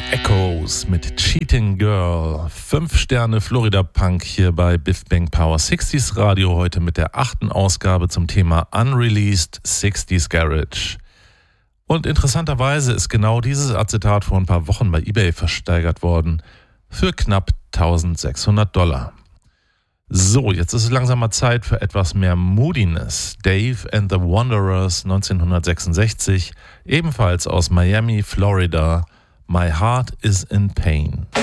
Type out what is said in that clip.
Echoes mit Cheating Girl. 5 Sterne Florida Punk hier bei Biff Bang Power 60s Radio. Heute mit der 8. Ausgabe zum Thema Unreleased 60s Garage. Und interessanterweise ist genau dieses Acetat vor ein paar Wochen bei eBay versteigert worden. Für knapp $1.600. So, jetzt ist es langsam mal Zeit für etwas mehr Moodiness. Dave and the Wanderers 1966, ebenfalls aus Miami, Florida. My Heart is in Pain.